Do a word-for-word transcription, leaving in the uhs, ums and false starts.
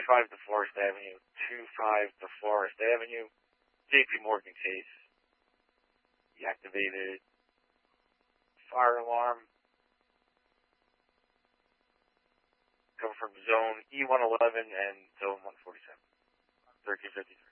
five DeForest Avenue, two five DeForest Avenue, J P Morgan case. Deactivated fire alarm. Come from zone E one eleven and zone one forty-seven. thirteen fifty-three.